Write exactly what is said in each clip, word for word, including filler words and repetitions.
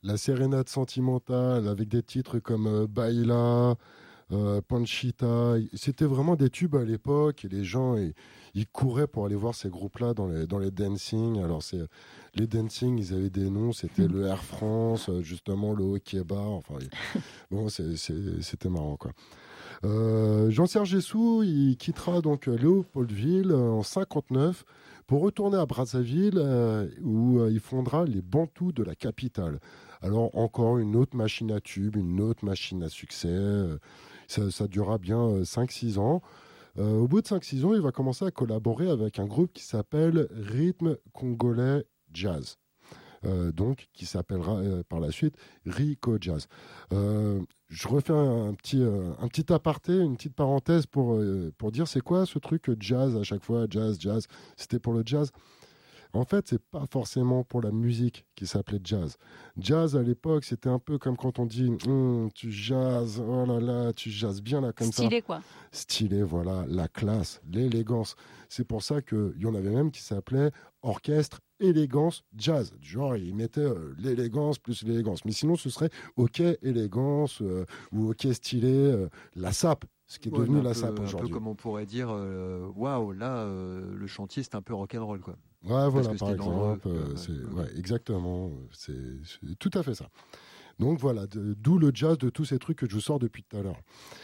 la sérénade sentimentale avec des titres comme euh, Baila, euh, Panchita. C'était vraiment des tubes à l'époque et les gens ils, ils couraient pour aller voir ces groupes-là dans les, dans les dancing. Alors, c'est, les dancing, ils avaient des noms, c'était le Air France, euh, justement le Hockey Bar. Enfin, bon, c'est, c'est, c'était marrant, quoi. Euh, Jean-Serge Essou, il quittera donc Léopoldville euh, en cinquante-neuf pour retourner à Brazzaville euh, où euh, il fondera les Bantous de la capitale. Alors encore une autre machine à tube, une autre machine à succès. euh, ça, ça durera bien euh, cinq six ans. Euh, au bout de cinq six ans, il va commencer à collaborer avec un groupe qui s'appelle Rythme Congolais Jazz. Euh, donc qui s'appellera euh, par la suite Rico Jazz. Euh, je refais un, un petit, euh, un petit aparté, une petite parenthèse pour, euh, pour dire c'est quoi ce truc euh, jazz à chaque fois, jazz, jazz, c'était pour le jazz. En fait, c'est pas forcément pour la musique qui s'appelait jazz. Jazz à l'époque, c'était un peu comme quand on dit Hum, tu jazzes, oh là là, tu jazzes bien là comme Stylé, ça. quoi. Stylé, voilà, la classe, l'élégance. C'est pour ça qu'il y en avait même qui s'appelait orchestre élégance jazz. Genre, ils mettaient euh, l'élégance plus l'élégance. Mais sinon, ce serait OK élégance euh, ou OK stylé, euh, la sape, ce qui est Ouais, devenu un la peu, sape un peu aujourd'hui. comme on pourrait dire, euh, waouh, là, euh, le chantier, c'est un peu rock'n'roll, quoi. Ouais, Parce voilà, que par c'était dans le rock, exemple. euh, euh, ouais, c'est, ok. ouais, exactement. C'est, c'est tout à fait ça. Donc voilà, de- d'où le jazz de tous ces trucs que je vous sors depuis tout à l'heure.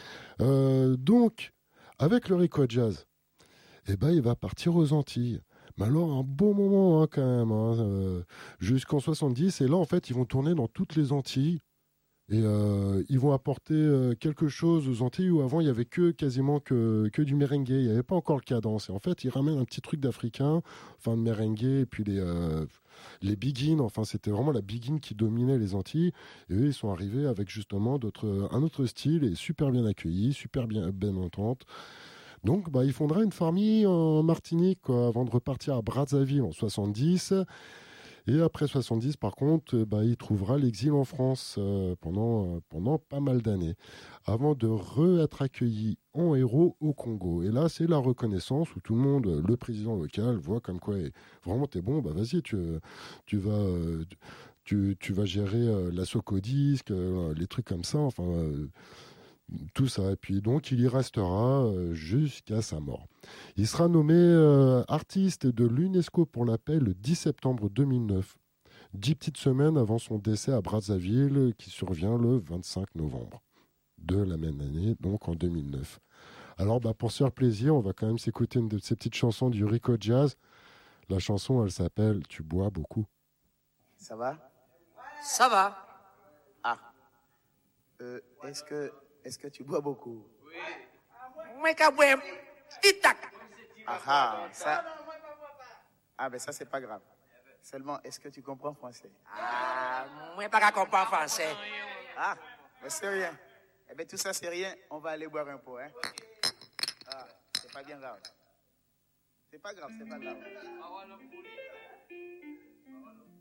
Euh, donc, avec le Rico Jazz, eh ben, il va partir aux Antilles. Mais alors, un bon moment hein, quand même, hein, euh, jusqu'en soixante-dix. Et là, en fait, ils vont tourner dans toutes les Antilles. Et euh, ils vont apporter euh, quelque chose aux Antilles où avant, il n'y avait que quasiment que, que du merengue. Il n'y avait pas encore le cadence. Et en fait, ils ramènent un petit truc d'africain, enfin de merengue, et puis les, euh, les biguines. Enfin, c'était vraiment la biguine qui dominait les Antilles. Et eux, ils sont arrivés avec justement d'autres, un autre style et super bien accueillis, super bien, bien entente. Donc, bah, il fondera une famille en Martinique quoi, avant de repartir à Brazzaville en soixante-dix. Et après soixante-dix, par contre, euh, bah, il trouvera l'exil en France euh, pendant, euh, pendant pas mal d'années, avant de re-être accueilli en héros au Congo. Et là, c'est la reconnaissance où tout le monde, euh, le président local, voit comme quoi, eh, vraiment, t'es bon, bah vas-y, tu, tu vas... euh, tu, tu vas gérer euh, la Socodisc, euh, les trucs comme ça, enfin, euh, tout ça. Et puis donc, il y restera euh, jusqu'à sa mort. Il sera nommé euh, artiste de l'UNESCO pour la paix le dix septembre deux mille neuf, dix petites semaines avant son décès à Brazzaville, qui survient le vingt-cinq novembre de la même année, donc en deux mille neuf. Alors, bah, pour se faire plaisir, on va quand même s'écouter une de ces petites chansons du Rico Jazz. La chanson, elle s'appelle Tu bois beaucoup. Ça va? Ça va. Ah. Euh, est-ce que, est-ce que tu bois beaucoup? Moi, qu'à boire, tic-tac. Ah ah, ça. Ah, ben ça, c'est pas grave. Seulement, est-ce que tu comprends français? Ah, moi, pas qu'à comprendre français. Ah, mais c'est rien. Eh bien, tout ça, c'est rien. On va aller boire un pot, hein? Ah, c'est pas bien grave. C'est pas grave, c'est pas grave.